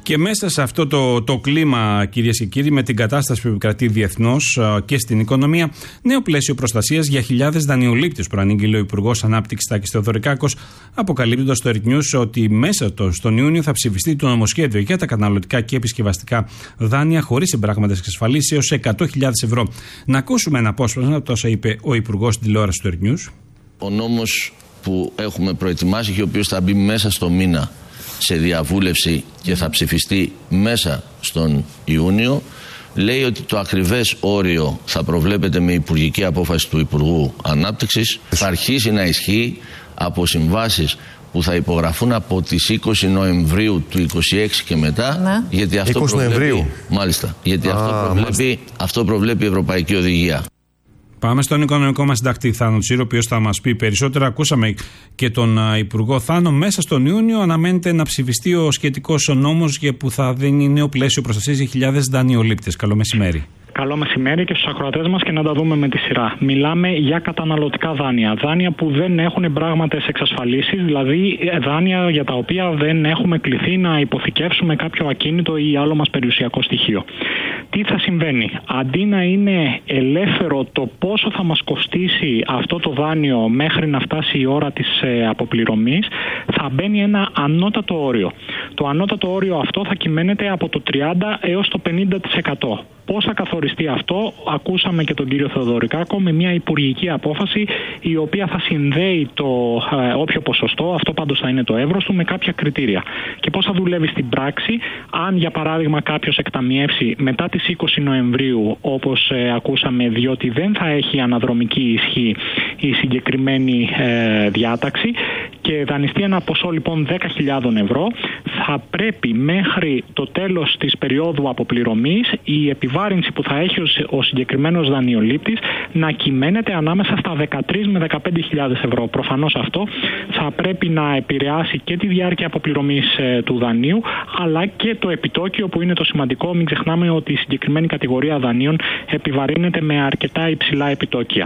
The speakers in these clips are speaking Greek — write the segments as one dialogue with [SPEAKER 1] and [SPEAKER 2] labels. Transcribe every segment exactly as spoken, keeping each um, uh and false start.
[SPEAKER 1] Και μέσα σε αυτό το, το κλίμα, κυρίες και κύριοι, με την κατάσταση που επικρατεί διεθνώς και στην οικονομία, νέο πλαίσιο προστασίας για χιλιάδες δανειολήπτες, προανήγγειλε ο Υπουργός Ανάπτυξης Τάκης Θεοδωρικάκος, αποκαλύπτοντας στο Earth News ότι μέσα το, στον Ιούνιο θα ψηφιστεί το νομοσχέδιο για τα καταναλωτικά και επισκευαστικά δάνεια χωρίς συμπράγματα εξασφαλίσεις έως εκατό χιλιάδες ευρώ. Να ακούσουμε ένα απόσπασμα από όσα είπε ο Υπουργός στην τηλεόραση του Earth News.
[SPEAKER 2] Ο νόμος που έχουμε προετοιμάσει και ο οποίος θα μπει μέσα στο μήνα σε διαβούλευση και θα ψηφιστεί μέσα στον Ιούνιο, λέει ότι το ακριβές όριο θα προβλέπεται με υπουργική απόφαση του Υπουργού Ανάπτυξης, θα αρχίσει να ισχύει από συμβάσεις που θα υπογραφούν από τις είκοσι Νοεμβρίου του είκοσι έξι και μετά, ναι. γιατί αυτό
[SPEAKER 3] είκοσι
[SPEAKER 2] προβλέπει,
[SPEAKER 3] Νοεμβρίου.
[SPEAKER 2] Μάλιστα, γιατί Α, αυτό, προβλέπει, αυτό προβλέπει η Ευρωπαϊκή Οδηγία.
[SPEAKER 1] Πάμε στον οικονομικό μας συντακτή Θάνο Τσίρο, ο οποίος θα μας πει περισσότερα. Ακούσαμε και τον Υπουργό Θάνο. Μέσα στον Ιούνιο αναμένεται να ψηφιστεί ο σχετικός νόμος για που θα δίνει νέο πλαίσιο προστασίας για χιλιάδες δανειολήπτες. Καλό μεσημέρι.
[SPEAKER 4] Καλό μεσημέρι και στους ακροατές μας και να τα δούμε με τη σειρά. Μιλάμε για καταναλωτικά δάνεια. Δάνεια που δεν έχουν πράγματες εξασφαλίσεις, δηλαδή δάνεια για τα οποία δεν έχουμε κληθεί να υποθηκεύσουμε κάποιο ακίνητο ή άλλο μας περιουσιακό στοιχείο. Τι θα συμβαίνει? Αντί να είναι ελεύθερο το πόσο θα μας κοστίσει αυτό το δάνειο μέχρι να φτάσει η ώρα της ε, αποπληρωμής, θα μπαίνει ένα ανώτατο όριο. Το ανώτατο όριο αυτό θα κυμαίνεται από το τριάντα έως το πενήντα τοις εκατό. Πώς θα καθοριστεί αυτό? Ακούσαμε και τον κύριο Θεοδωρικάκο με μια υπουργική απόφαση η οποία θα συνδέει το ε, όποιο ποσοστό, αυτό πάντως θα είναι το εύρος του, με κάποια κριτήρια. Και πώς θα δουλεύει στην πράξη? Αν για παράδειγμα κάποιος εκταμιεύσει μετά τις είκοσι Νοεμβρίου, όπως ε, ακούσαμε, διότι δεν θα έχει αναδρομική ισχύ η συγκεκριμένη ε, διάταξη, και δανειστεί ένα ποσό λοιπόν δέκα χιλιάδες ευρώ, θα πρέπει μέχρι το τέλος της περίοδου αποπληρωμής η επιβάρυνση που θα έχει ο συγκεκριμένος δανειολήπτης να κυμαίνεται ανάμεσα στα δεκατρείς με δεκαπέντε χιλιάδες ευρώ. Προφανώς αυτό θα πρέπει να επηρεάσει και τη διάρκεια αποπληρωμής ε, του δανείου, αλλά και το επιτόκιο, που είναι το σημαντικό. Μην ξεχνάμε ότι η συγκεκριμένη κατηγορία δανείων επιβαρύνεται με αρκετά υψηλά επιτόκια.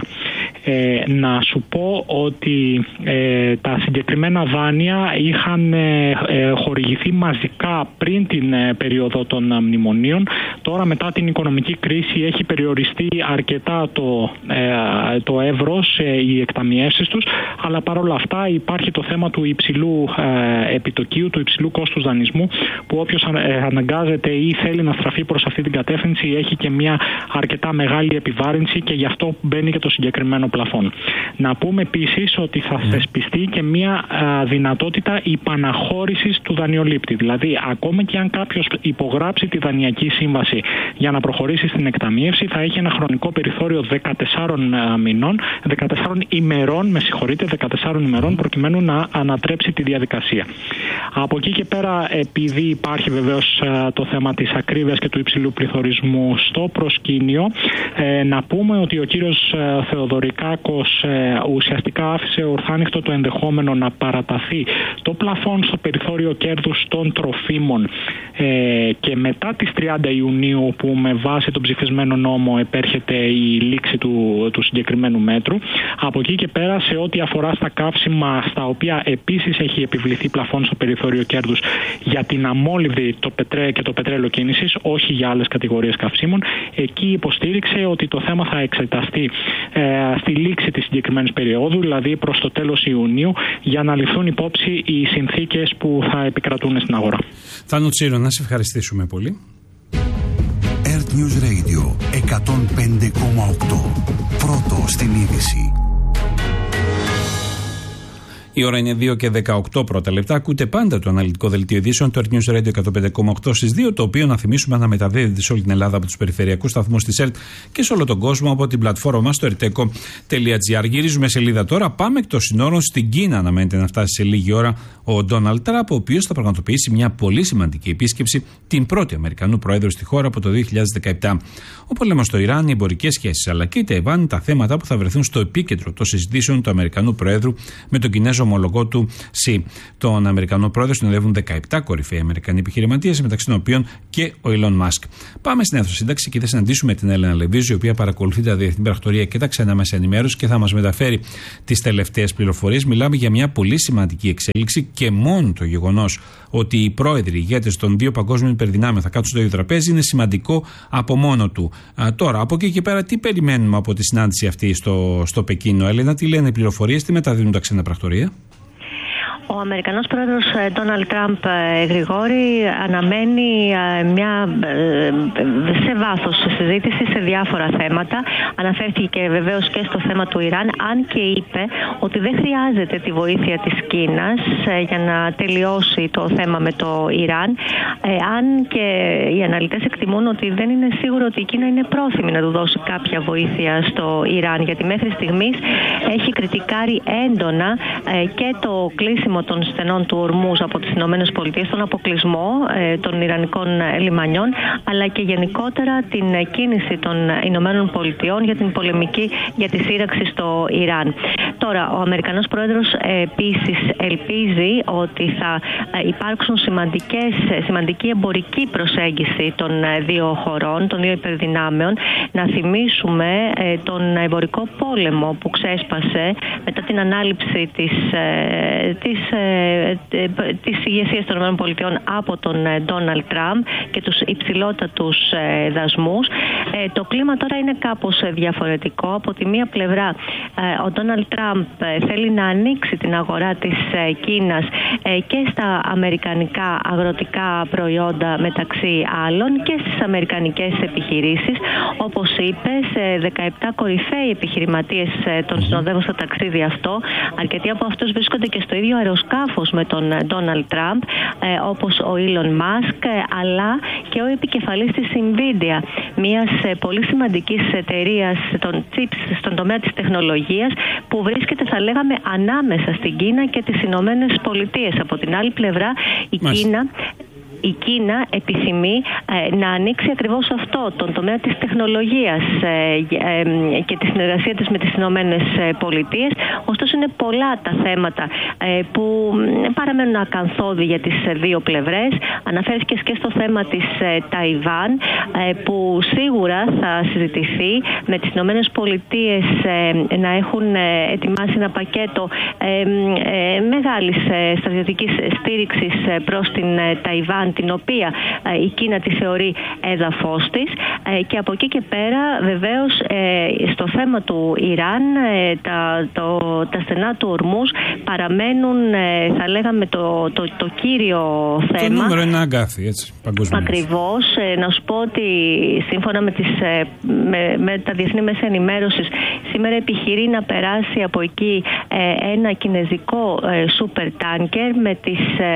[SPEAKER 4] Ε, να σου πω ότι ε, τα συγκεκριμένα δάνεια είχαν ε, ε, χορηγηθεί μαζικά πριν την ε, περίοδο των ε, μνημονίων. Τώρα μετά την οικονομική κρίση έχει περιοριστεί αρκετά το, ε, το εύρος, ε, οι εκταμιεύσεις τους, αλλά παρόλα αυτά υπάρχει το θέμα του υψηλού ε, επιτοκίου, του υψηλού κόστους δανεισμού, που όποιος ε, αναγκάζεται ή θέλει να στραφεί προς αυτή την κατεύθυνση έχει και μια αρκετά μεγάλη επιβάρυνση, και γι' αυτό μπαίνει και το συγκεκριμένο πλαφόν. Να πούμε επίσης ότι θα θεσπιστεί και μια α, δυνατότητα υπαναχώρησης του δανειολήπτη. Δηλαδή, ακόμα και αν κάποιος υπογράψει τη δανειακή σύμβαση για να προχωρήσει στην εκταμίευση, θα έχει ένα χρονικό περιθώριο δεκατεσσάρων α, μηνών, δεκατεσσάρων ημερών, με συγχωρείτε, δεκατεσσάρων ημερών, προκειμένου να ανατρέψει τη διαδικασία. Από εκεί και πέρα, επειδή υπάρχει βεβαίως α, το θέμα της ακρίβειας και του υψηλού πληθωρισμού στο προσκήνιο, ε, να πούμε ότι ο κύριος ε, Θεοδωρικάκος ε, ουσιαστικά άφησε ορθάνυχτο το ενδεχόμενο να παραταθεί το πλαφόν στο περιθώριο κέρδους των τροφίμων ε, και μετά τις τριάντα Ιουνίου, που με βάση τον ψηφισμένο νόμο επέρχεται η λήξη του, του συγκεκριμένου μέτρου. Από εκεί και πέρα, σε ό,τι αφορά στα καύσιμα, στα οποία επίσης έχει επιβληθεί πλαφόν στο περιθώριο κέρδους για την αμόλυβδη το πετρέ και το πετρέλαιο κίνησης, όχι για άλλες κατηγορίες καυσίμων, εκεί υποστήριξε ότι το θέμα θα εξεταστεί ε, στη λήξη της συγκεκριμένης περίοδου, δηλαδή προς το τέλος Ιουνίου, για να ληφθούν υπόψη οι συνθήκες που θα επικρατούν στην αγορά.
[SPEAKER 1] Θάνο Τσίρο, να σε ευχαριστήσουμε πολύ.
[SPEAKER 5] Earth News Radio εκατόν πέντε κόμμα οκτώ. Πρώτο στην είδηση.
[SPEAKER 1] Η ώρα είναι δύο και δεκαοκτώ πρώτα λεπτά. Ακούτε πάντα το αναλυτικό δελτίο ειδήσεων του Earth News Radio εκατόν πέντε κόμμα οκτώ στις δύο, το οποίο να θυμίσουμε να μεταδίδεται σε όλη την Ελλάδα από τους περιφερειακούς σταθμούς της ΕΡΤ και σε όλο τον κόσμο από την πλατφόρμα μας στο ερτέκο τελεία τζι άρ. Γυρίζουμε σελίδα τώρα. Πάμε εκ των συνόρων στην Κίνα. Αναμένεται να φτάσει σε λίγη ώρα ο Ντόναλντ Τραμπ, ο οποίος θα πραγματοποιήσει μια πολύ σημαντική επίσκεψη, την πρώτη Αμερικανού Προέδρου στη χώρα από το δύο χιλιάδες δεκαεπτά. Ο πόλεμος στο Ιράν, οι εμπορικές σχέσεις αλλά και η Ταϊβάν, τα θέματα που θα βρεθούν στο επίκεντρο των συζητήσεων του Αμερικανού Προέδρου με τον Κινέζο ομολογό του Σι. Τον Αμερικανό πρόεδρο συνοδεύουν δεκαεπτά κορυφαίοι Αμερικανοί επιχειρηματίες, μεταξύ των οποίων και ο Elon Musk. Πάμε στην αίθουσα σύνταξη και θα συναντήσουμε την Έλενα Λεβίζου, η οποία παρακολουθεί τα διεθνή πρακτορία και τα ξένα μέσα ενημέρωση και θα μας μεταφέρει τις τελευταίες πληροφορίες. Μιλάμε για μια πολύ σημαντική εξέλιξη και μόνο το γεγονός ότι οι πρόεδροι, οι ηγέτες των δύο παγκόσμιων υπερδυνάμεων θα κάτσουν στο ίδιο τραπέζι είναι σημαντικό από μόνο του. Α, τώρα, από εκεί και πέρα, τι περιμένουμε από τη συνάντηση αυτή στο, στο Πεκίνο, Έλενα, τι λένε οι πληροφορίες, τι μεταδίδουν τα ξένα πρακτορία?
[SPEAKER 3] Ο Αμερικανός πρόεδρος Ντόναλντ Τραμπ, Γρηγόρη, αναμένει μια σε βάθος συζήτηση σε διάφορα θέματα. Αναφέρθηκε βεβαίως και στο θέμα του Ιράν, αν και είπε ότι δεν χρειάζεται τη βοήθεια της Κίνας για να τελειώσει το θέμα με το Ιράν, αν και οι αναλυτές εκτιμούν ότι δεν είναι σίγουρο ότι η Κίνα είναι πρόθυμη να του δώσει κάποια βοήθεια στο Ιράν, γιατί μέχρι στιγμής έχει κριτικάρει έντονα και το κλείσιμο των στενών του Ορμούζ από τις Ηνωμένες Πολιτείες, τον αποκλεισμό ε, των Ιρανικών λιμανιών, αλλά και γενικότερα την κίνηση των Ηνωμένων Πολιτειών για την πολεμική, για τη σύραξη στο Ιράν. Τώρα, ο Αμερικανός πρόεδρος ε, επίσης ελπίζει ότι θα ε, υπάρξουν σημαντικές, σημαντική εμπορική προσέγγιση των ε, δύο χωρών, των δύο υπερδυνάμεων. Να θυμίσουμε ε, τον εμπορικό πόλεμο που ξέσπασε μετά την ανάληψη της, ε, της της ηγεσίας των ΗΠΑ από τον Ντόναλντ Τραμπ και τους υψηλότατους δασμούς. Το κλίμα τώρα είναι κάπως διαφορετικό. Από τη μία πλευρά ο Ντόναλντ Τραμπ θέλει να ανοίξει την αγορά της Κίνας και στα αμερικανικά αγροτικά προϊόντα μεταξύ άλλων και στις αμερικανικές επιχειρήσεις. Όπως είπε, σε δεκαεπτά κορυφαίοι επιχειρηματίες τον συνοδεύουν στο ταξίδι αυτό. Αρκετοί από αυτούς βρίσκονται και στο ίδιο αεροσκάφος με τον Ντόναλντ Τραμπ, ε, όπως ο Elon Musk, ε, αλλά και ο επικεφαλής της Nvidia, μιας ε, πολύ σημαντικής εταιρείας των chips στον τομέα της τεχνολογίας, που βρίσκεται, θα λέγαμε, ανάμεσα στην Κίνα και τις Ηνωμένες Πολιτείες. Από την άλλη πλευρά, η Μάλιστα. Κίνα η Κίνα επιθυμεί ε, να ανοίξει ακριβώς αυτό, τον τομέα της τεχνολογίας ε, ε, και τη συνεργασία της με τις Ηνωμένες Πολιτείες. Ωστόσο είναι πολλά τα θέματα ε, που παραμένουν ακαθόδη για τις δύο πλευρές. Αναφέρθηκε και στο θέμα της ε, Ταϊβάν, ε, που σίγουρα θα συζητηθεί με τις Ηνωμένες Πολιτείες ε, να έχουν ε, ετοιμάσει ένα πακέτο ε, ε, μεγάλης ε, στρατιωτικής στήριξης ε, προς την ε, Ταϊβάν, την οποία ε, η Κίνα τη θεωρεί έδαφος της, ε, και από εκεί και πέρα βεβαίως ε, στο θέμα του Ιράν ε, τα, το, τα στενά του Ορμούζ παραμένουν, ε, θα λέγαμε, το, το, το κύριο θέμα.
[SPEAKER 1] Το νούμερο είναι αγκάθι, έτσι, παγκοσμίως.
[SPEAKER 3] Ακριβώς. Ε, να σου πω ότι σύμφωνα με, τις, ε, με, με τα διεθνή μέσα ενημέρωσης, σήμερα επιχειρεί να περάσει από εκεί ε, ένα κινεζικό ε, σούπερ τάνκερ με τις ε,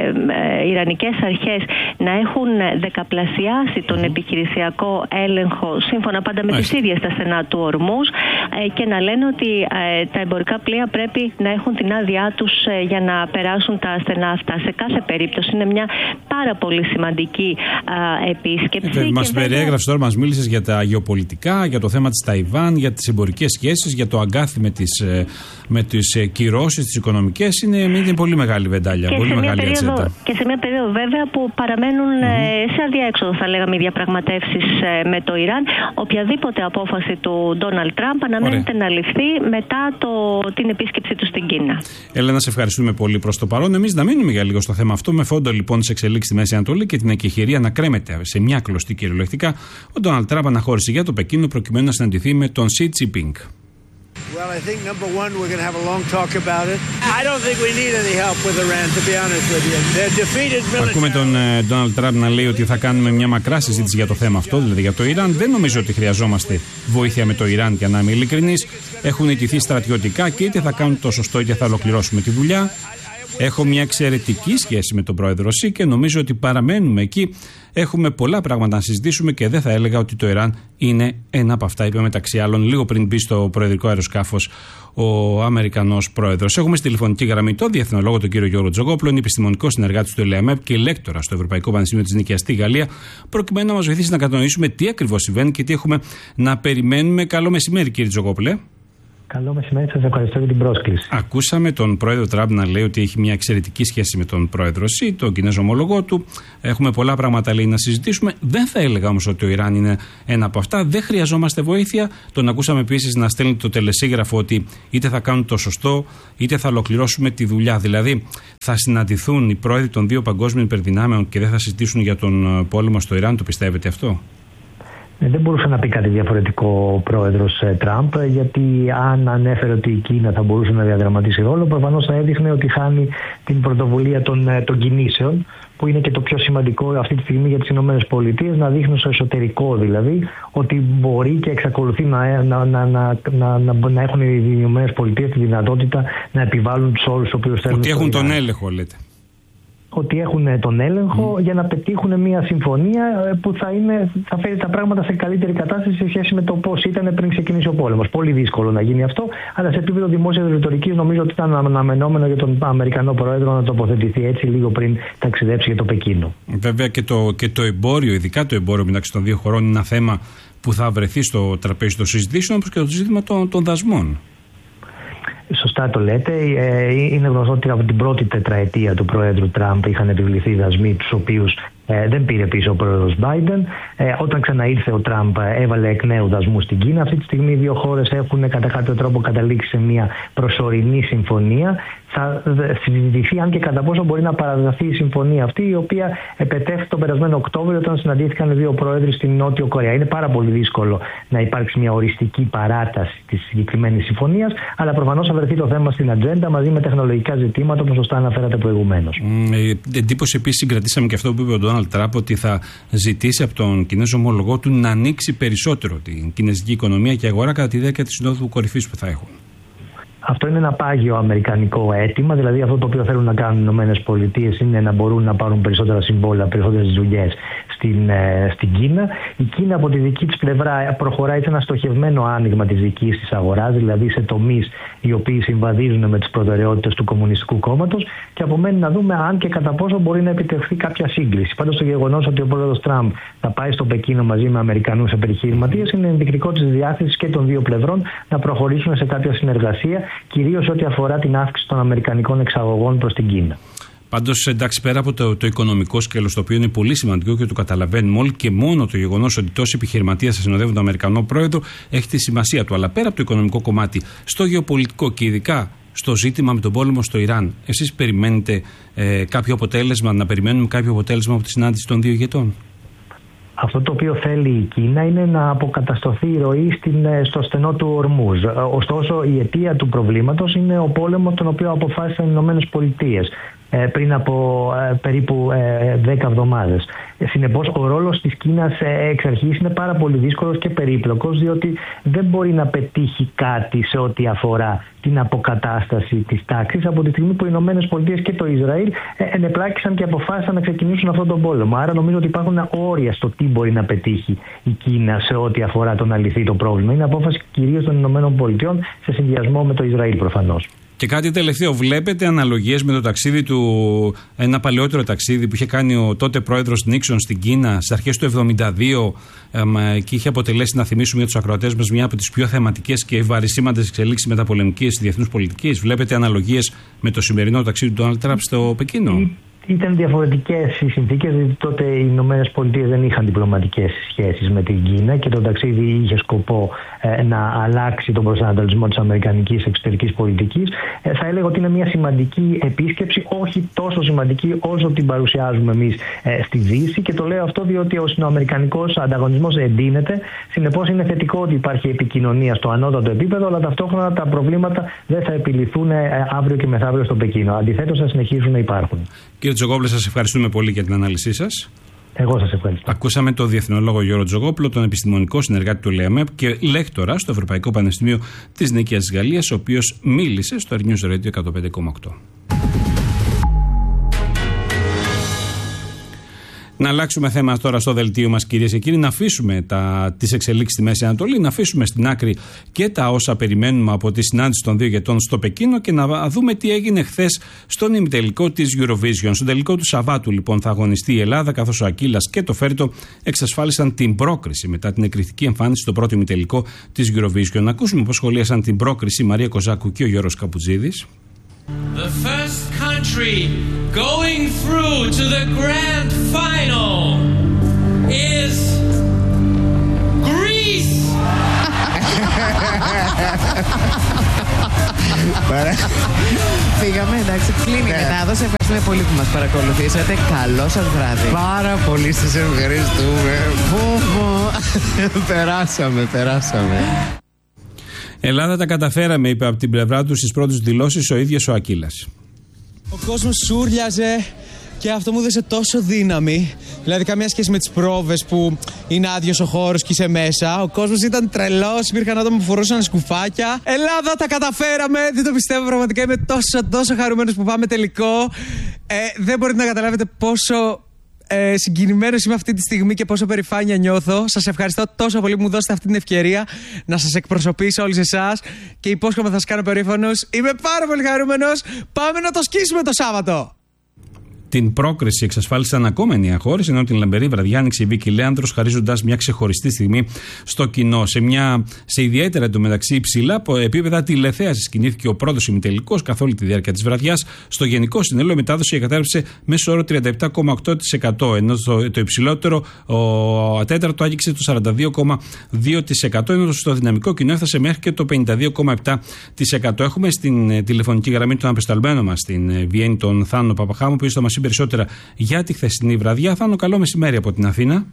[SPEAKER 3] ε, ιρανικές αρχές να έχουν δεκαπλασιάσει τον επιχειρησιακό έλεγχο, σύμφωνα πάντα με τις ίδιες τα στενά του Ορμούζ, και να λένε ότι τα εμπορικά πλοία πρέπει να έχουν την άδειά τους για να περάσουν τα στενά αυτά. Σε κάθε περίπτωση είναι μια πάρα πολύ σημαντική επίσκεψη.
[SPEAKER 1] Ε, μας περιέγραψε τώρα, μας μίλησες για τα γεωπολιτικά, για το θέμα της Ταϊβάν, για τις εμπορικές σχέσεις, για το αγκάθι με τις, με τις κυρώσεις, τις οικονομικές. Είναι, είναι πολύ μεγάλη βεντάλια,
[SPEAKER 3] και
[SPEAKER 1] πολύ μεγάλη
[SPEAKER 3] περίοδο, και σε μια περίοδο βέβαια που παραμένουν mm-hmm. σε αδιέξοδο, θα λέγαμε, οι διαπραγματεύσεις με το Ιράν. Οποιαδήποτε απόφαση του Ντόναλντ Τραμπ αναμένεται να ληφθεί μετά το, την επίσκεψη του στην Κίνα.
[SPEAKER 1] Έλενα, σε ευχαριστούμε πολύ προς το παρόν. Εμείς να μείνουμε για λίγο στο θέμα αυτό, με φόντο λοιπόν τις εξελίξεις στη Μέση Ανατολή και την εκεχηρία να κρέμεται σε μια κλωστή κυριολεκτικά. Ο Ντόναλντ Τραμπ αναχώρησε για το Πεκίνο προκειμένου να συναντηθεί με τον Σι Τζινπίνγκ.
[SPEAKER 6] Well, I think number one, we're going to have a long talk about it. I don't think we need any help with Iran, to be honest with you. They're defeated military.
[SPEAKER 1] Ακούμε τον Ντόναλντ Τραμπ να λέει ότι θα κάνουμε μια μακρά συζήτηση για το θέμα αυτό, δηλαδή για το Ιράν. Δεν νομίζω ότι χρειαζόμαστε βοήθεια με το Ιράν, για να είμαι ειλικρινής. Έχουν ιτηθεί στρατιωτικά και είτε θα κάνουν το σωστό είτε θα ολοκληρώσουμε τη δουλειά. Έχω μια εξαιρετική σχέση με τον πρόεδρο Σι και νομίζω ότι παραμένουμε εκεί. Έχουμε πολλά πράγματα να συζητήσουμε και δεν θα έλεγα ότι το Ιράν είναι ένα από αυτά, είπε μεταξύ άλλων λίγο πριν μπει στο προεδρικό αεροσκάφος ο Αμερικανός πρόεδρος. Έχουμε στη τηλεφωνική γραμμή τον διεθνολόγο τον κύριο Γιώργο Τζογόπουλο, είναι επιστημονικό συνεργάτης του ΕΛΕΑΜΕΠ και λέκτορα στο Ευρωπαϊκό Πανεπιστήμιο της Νίκαιας στη Γαλλία, προκειμένου να μας βοηθήσει να κατανοήσουμε τι ακριβώς συμβαίνει και τι έχουμε να περιμένουμε. Καλό μεσημέρι, κύριε Τζογόπουλε.
[SPEAKER 7] Καλό μεσημέρι, σας ευχαριστώ για την πρόσκληση.
[SPEAKER 1] Ακούσαμε τον πρόεδρο Τραμπ να λέει ότι έχει μια εξαιρετική σχέση με τον πρόεδρο Σι, τον Κινέζο ομολογό του. Έχουμε πολλά πράγματα, λέει, να συζητήσουμε. Δεν θα έλεγα όμως ότι το Ιράν είναι ένα από αυτά. Δεν χρειαζόμαστε βοήθεια. Τον ακούσαμε επίσης να στέλνει το τελεσίγραφο ότι είτε θα κάνουν το σωστό, είτε θα ολοκληρώσουμε τη δουλειά. Δηλαδή, θα συναντηθούν οι πρόεδροι των δύο παγκόσμιων υπερδυνάμεων και δεν θα συζητήσουν για τον πόλεμο στο Ιράν. Το πιστεύετε αυτό?
[SPEAKER 7] Δεν μπορούσε να πει κάτι διαφορετικό ο πρόεδρος Τραμπ, γιατί αν ανέφερε ότι η Κίνα θα μπορούσε να διαδραματίσει ρόλο, προφανώς θα έδειχνε ότι χάνει την πρωτοβουλία των, των κινήσεων, που είναι και το πιο σημαντικό αυτή τη στιγμή για τις ΗΠΑ, να δείχνουν στο εσωτερικό δηλαδή ότι μπορεί και εξακολουθεί να, να, να, να, να, να, να έχουν οι ΗΠΑ τη δυνατότητα να επιβάλλουν τους όρους τους οποίους θέλουν.
[SPEAKER 1] Ότι έχουν τον έλεγχο, λέτε.
[SPEAKER 7] Ότι έχουν τον έλεγχο mm. για να πετύχουν μια συμφωνία που θα, είναι, θα φέρει τα πράγματα σε καλύτερη κατάσταση σε σχέση με το πώς ήταν πριν ξεκινήσει ο πόλεμος. Πολύ δύσκολο να γίνει αυτό, αλλά σε επίπεδο δημόσιας ρητορικής νομίζω ότι ήταν αναμενόμενο για τον Αμερικανό Πρόεδρο να τοποθετηθεί έτσι λίγο πριν ταξιδέψει για το Πεκίνο.
[SPEAKER 1] Βέβαια και το, και το εμπόριο, ειδικά το εμπόριο μεταξύ των δύο χωρών, είναι ένα θέμα που θα βρεθεί στο τραπέζι των συζητήσεων, όπως και το ζήτημα των, των δασμών.
[SPEAKER 7] Σωστά το λέτε. Είναι γνωστό ότι από την πρώτη τετραετία του Προέδρου Τραμπ είχαν επιβληθεί δασμοί, τους οποίους ε, δεν πήρε πίσω ο πρόεδρος Μπάιντεν. Ε, όταν ξαναήρθε ο Τραμπ, έβαλε εκ νέου δασμούς στην Κίνα. Αυτή τη στιγμή οι δύο χώρες έχουν κατά κάποιο τρόπο καταλήξει σε μια προσωρινή συμφωνία. Θα συζητηθεί αν και κατά πόσο μπορεί να παραδοθεί η συμφωνία αυτή, η οποία επετέφθη τον περασμένο Οκτώβριο όταν συναντήθηκαν οι δύο πρόεδροι στην Νότιο Κορέα. Είναι πάρα πολύ δύσκολο να υπάρξει μια οριστική παράταση της συγκεκριμένης συμφωνίας, αλλά προφανώς θα βρεθεί το θέμα στην ατζέντα μαζί με τεχνολογικά ζητήματα, όπως σωστά αναφέρατε προηγουμένως.
[SPEAKER 1] Mm, εντύπωση επίσης συγκρατήσαμε και αυτό που είπε ο Ντόναλντ Τραμπ, ότι θα ζητήσει από τον Κινέζο ομολογό του να ανοίξει περισσότερο την κινέζικη οικονομία και αγορά κατά τη διάρκεια της συνόδου κορυφής που θα έχουν.
[SPEAKER 7] Αυτό είναι ένα πάγιο αμερικανικό αίτημα, δηλαδή αυτό το οποίο θέλουν να κάνουν οι ΗΠΑ είναι να μπορούν να πάρουν περισσότερα συμβόλαια, περισσότερες δουλειές στην, ε, στην Κίνα. Η Κίνα από τη δική της πλευρά προχωράει σε ένα στοχευμένο άνοιγμα της δικής της αγοράς, δηλαδή σε τομείς οι οποίοι συμβαδίζουν με τις προτεραιότητες του Κομμουνιστικού Κόμματος, και απομένει να δούμε αν και κατά πόσο μπορεί να επιτευχθεί κάποια σύγκληση. Πάντως το γεγονός ότι ο πρόεδρος Τραμπ θα πάει στο Πεκίνο μαζί με Αμερικανούς επιχειρηματίες είναι ενδεικτικό της διάθεσης και των δύο πλευρών να προχωρήσουν σε κάποια συνεργασία, κυρίως ό,τι αφορά την αύξηση των αμερικανικών εξαγωγών προς την Κίνα.
[SPEAKER 1] Πάντως, εντάξει, πέρα από το, το οικονομικό σκέλος, το οποίο είναι πολύ σημαντικό και το καταλαβαίνουμε όλοι, και μόνο το γεγονός ότι τόσοι επιχειρηματίες θα συνοδεύουν τον Αμερικανό πρόεδρο έχει τη σημασία του. Αλλά πέρα από το οικονομικό κομμάτι, στο γεωπολιτικό και ειδικά στο ζήτημα με τον πόλεμο στο Ιράν, εσείς περιμένετε ε, κάποιο αποτέλεσμα, να περιμένουμε κάποιο αποτέλεσμα από τη συνάντηση των δύο ηγετών?
[SPEAKER 7] Αυτό το οποίο θέλει η Κίνα είναι να αποκατασταθεί η ροή στην, στο στενό του Ορμούζ. Ωστόσο, η αιτία του προβλήματος είναι ο πόλεμος τον οποίο αποφάσισαν οι Ηνωμένες Πολιτείες πριν από ε, περίπου δέκα εβδομάδες. Συνεπώς, ο ρόλος της Κίνας εξ αρχής είναι πάρα πολύ δύσκολος και περίπλοκος, διότι δεν μπορεί να πετύχει κάτι σε ό,τι αφορά την αποκατάσταση της τάξης από τη στιγμή που οι Ηνωμένες Πολιτείες και το Ισραήλ ενεπλάκησαν και αποφάσισαν να ξεκινήσουν αυτόν τον πόλεμο. Άρα νομίζω ότι υπάρχουν όρια στο τι μπορεί να πετύχει η Κίνα σε ό,τι αφορά το να λυθεί το πρόβλημα. Είναι απόφαση κυρίως των Ηνωμένων Πολιτειών σε συνδυασμό με το Ισραήλ προφανώς. Και κάτι τελευταίο, βλέπετε αναλογίες με το ταξίδι του, ένα παλαιότερο ταξίδι που είχε κάνει ο τότε πρόεδρος Νίξον στην Κίνα στις αρχές του εβδομήντα δύο εμ, και είχε αποτελέσει, να θυμίσουμε για τους ακροατές μας, μια από τις πιο θεματικές και βαρισίμαντες εξελίξεις μεταπολεμικής διεθνούς πολιτικής. Βλέπετε αναλογίες με το σημερινό ταξίδι του Ντόναλντ Τραμπ στο Πεκίνο? Ήταν διαφορετικές οι συνθήκες, γιατί τότε οι Ηνωμένες Πολιτείες δεν είχαν διπλωματικές σχέσεις με την Κίνα και το ταξίδι είχε σκοπό ε, να αλλάξει τον προσανατολισμό της αμερικανικής εξωτερικής πολιτικής. Ε, θα έλεγα ότι είναι μια σημαντική επίσκεψη, όχι τόσο σημαντική όσο την παρουσιάζουμε εμείς ε, στη Δύση, και το λέω αυτό διότι ο αμερικανικός ανταγωνισμός εντείνεται. Συνεπώς είναι θετικό ότι υπάρχει επικοινωνία στο ανώτατο επίπεδο, αλλά ταυτόχρονα τα προβλήματα δεν θα επιληθούν ε, αύριο και μεθαύριο στο Πεκίνο. Αντιθέτως, θα συνεχίσουν να υπάρχουν.
[SPEAKER 1] Κύριε Τζογόπουλε, σας ευχαριστούμε πολύ για την ανάλυση σας.
[SPEAKER 7] Εγώ σας ευχαριστώ.
[SPEAKER 1] Ακούσαμε τον διεθνολόγο Γιώργο Τζογόπουλο, τον επιστημονικό συνεργάτη του ΛΕΑΜΕΠ και λέκτορα στο Ευρωπαϊκό Πανεπιστήμιο της Νίκαιας της Γαλλίας, ο οποίος μίλησε στο News Radio εκατόν πέντε κόμμα οκτώ. Να αλλάξουμε θέμα τώρα στο δελτίο μας, κυρίες και κύριοι, να αφήσουμε τις εξελίξεις στη Μέση Ανατολή, να αφήσουμε στην άκρη και τα όσα περιμένουμε από τη συνάντηση των δύο ηγετών στο Πεκίνο και να δούμε τι έγινε χθες στον ημιτελικό της Eurovision. Στον τελικό του Σαββάτου, λοιπόν, θα αγωνιστεί η Ελλάδα, καθώς ο Ακύλας και το Φέρτο εξασφάλισαν την πρόκριση μετά την εκρηκτική εμφάνιση στο πρώτο ημιτελικό της Eurovision. Να ακούσουμε πώς σχολίασαν την πρόκριση η Μαρία Κοζάκου και ο Γιώργος Καπουτζίδης.
[SPEAKER 8] The first country going through to the grand final is Greece.
[SPEAKER 9] Φύγαμε, εντάξει, κλείνει η μετάδοση. Ευχαριστούμε πολύ που μας παρακολουθήσατε. Καλό σας βράδυ.
[SPEAKER 10] Πάρα πολύ σας ευχαριστούμε. Περάσαμε, περάσαμε.
[SPEAKER 1] Ελλάδα τα καταφέραμε, είπε από την πλευρά του στις πρώτες δηλώσεις ο ίδιος ο Ακύλας.
[SPEAKER 11] Ο κόσμος σούρλιαζε και αυτό μου έδωσε τόσο δύναμη. Δηλαδή, καμία σχέση με τις πρόβες που είναι άδειος ο χώρος και είσαι μέσα. Ο κόσμος ήταν τρελός, υπήρχαν άτομα που φορούσαν σκουφάκια. Ελλάδα, τα καταφέραμε! Δεν το πιστεύω πραγματικά. Είμαι τόσο, τόσο χαρούμενος που πάμε τελικό. Ε, δεν μπορείτε να καταλάβετε πόσο Ε, συγκινημένος είμαι αυτή τη στιγμή και πόσο περηφάνεια νιώθω. Σας ευχαριστώ τόσο πολύ που μου δώσετε αυτή την ευκαιρία να σας εκπροσωπήσω όλους εσάς και υπόσχομαι θα σας κάνω περήφανος. Είμαι πάρα πολύ χαρούμενος. Πάμε να το σκίσουμε το Σάββατο.
[SPEAKER 1] Την πρόκριση εξασφάλισαν ακόμα εννέα χώρες, ενώ την λαμπερή βραδιά άνοιξε η Βίκη Λέανδρος, χαρίζοντας μια ξεχωριστή στιγμή στο κοινό. Σε, μια, σε ιδιαίτερα εντωμεταξύ υψηλά επίπεδα τηλεθέασης κινήθηκε ο πρώτος ημιτελικός καθ' όλη τη διάρκεια της βραδιάς. Στο γενικό συνέλο η μετάδοση εγκατέλειψε μέσω όρο τριάντα επτά κόμμα οκτώ τοις εκατό, ενώ το, το υψηλότερο, ο τέταρτο, άγγιξε το σαράντα δύο κόμμα δύο τοις εκατό, ενώ στο δυναμικό κοινό έφτασε μέχρι και το πενήντα δύο κόμμα επτά τοις εκατό. Έχουμε στην τηλεφωνική γραμμή τον απεσταλμένο μας στην Βιέννη, τον Θάνο Παπαχάμου, που θα μας περισσότερα για τη χθεσινή βραδιά. Θάνο, καλό μεσημέρι από την Αθήνα.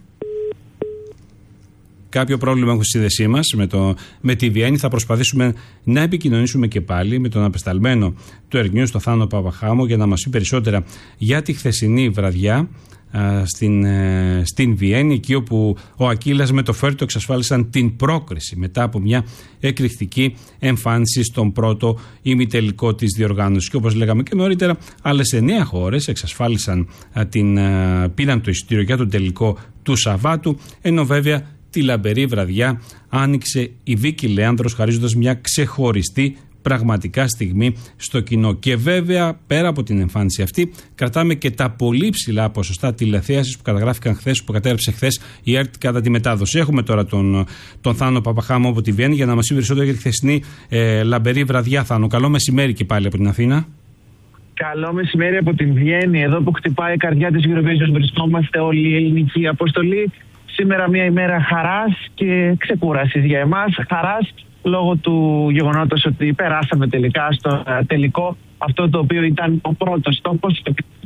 [SPEAKER 1] Κάποιο πρόβλημα έχω στη σύνδεσή μας με, το, με τη Βιέννη. Θα προσπαθήσουμε να επικοινωνήσουμε και πάλι με τον απεσταλμένο του Earth News, τον Θάνο Παπαχάμου, για να μας πει περισσότερα για τη χθεσινή βραδιά α, στην, ε, στην Βιέννη, εκεί όπου ο Ακύλας με το Φέρτο εξασφάλισαν την πρόκριση μετά από μια εκρηκτική εμφάνιση στον πρώτο ημιτελικό της διοργάνωσης. Και όπως λέγαμε και νωρίτερα, άλλες εννέα χώρες εξασφάλισαν α, την, α, πήραν το εισιτήριο για τον τελικό του Σαββάτου, ενώ βέβαια τη λαμπερή βραδιά άνοιξε η Βίκη Λέανδρος, χαρίζοντας μια ξεχωριστή πραγματικά στιγμή στο κοινό. Και βέβαια, πέρα από την εμφάνιση αυτή, κρατάμε και τα πολύ ψηλά ποσοστά τηλεθέασης που καταγράφηκαν χθες, που κατέγραψε χθες η ΕΡΤ κατά τη μετάδοση. Έχουμε τώρα τον, τον Θάνο Παπαχάμου από τη Βιέννη για να μας πει περισσότερο για τη χθεσινή ε, λαμπερή βραδιά. Θάνο, καλό μεσημέρι και πάλι από την Αθήνα.
[SPEAKER 12] Καλό μεσημέρι από την Βιέννη, εδώ που χτυπάει η καρδιά της Eurovision. Βρισκόμαστε όλη η ελληνική αποστολή. Σήμερα μια ημέρα χαράς και ξεκούρασης για εμάς. Χαράς λόγω του γεγονότος ότι περάσαμε τελικά στο τελικό, αυτό το οποίο ήταν ο πρώτος στόχος.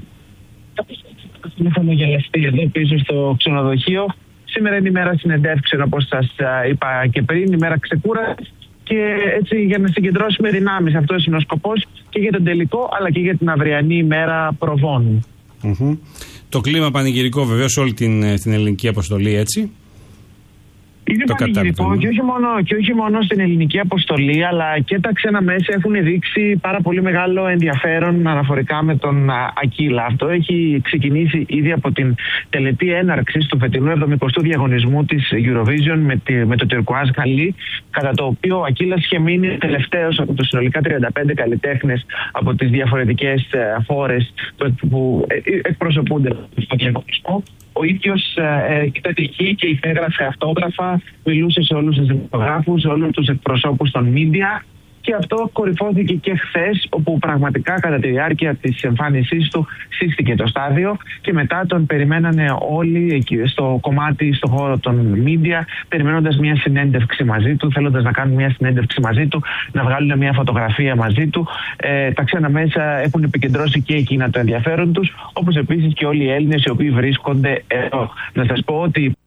[SPEAKER 12] Έχουμε χαμογελαστεί εδώ πίσω στο ξενοδοχείο. Σήμερα είναι η μέρα συνεντεύξεων, όπως σας είπα και πριν, η μέρα ξεκούρασης, και έτσι για να συγκεντρώσουμε δυνάμεις. Αυτός είναι ο σκοπός και για τον τελικό αλλά και για την αυριανή ημέρα προβών.
[SPEAKER 1] Mm-hmm. Το κλίμα πανηγυρικό βεβαίως όλη την, την ελληνική αποστολή, έτσι.
[SPEAKER 12] Είναι πανηγυρικό και όχι, μόνο, και όχι μόνο στην ελληνική αποστολή, αλλά και τα ξένα μέσα έχουν δείξει πάρα πολύ μεγάλο ενδιαφέρον αναφορικά με τον Ακύλα. Αυτό έχει ξεκινήσει ήδη από την τελετή έναρξης του φετινού εβδομηκοστού διαγωνισμού της Eurovision με, τη, με το Τουρκουάζ Χαλί, κατά το οποίο ο Ακύλας είχε μείνει τελευταίος από τους συνολικά τριάντα πέντε καλλιτέχνες από τις διαφορετικές χώρες που εκπροσωπούνται στο διαγωνισμό. Ο ίδιος ε, ήταν εκεί και υπέγραφε αυτόγραφα, μιλούσε σε όλους τους δημοσιογράφους, σε όλους τους εκπροσώπους των media, και αυτό κορυφώθηκε και χθες, όπου πραγματικά κατά τη διάρκεια της εμφάνισής του σύστηκε το στάδιο και μετά τον περιμένανε όλοι εκεί στο κομμάτι, στο χώρο των media, περιμένοντας μια συνέντευξη μαζί του, θέλοντας να κάνουν μια συνέντευξη μαζί του, να βγάλουν μια φωτογραφία μαζί του. Ε, τα ξένα μέσα έχουν επικεντρώσει και εκείνα το ενδιαφέρον τους, όπως επίσης και όλοι οι Έλληνες οι οποίοι βρίσκονται εδώ. Να σας πω ότι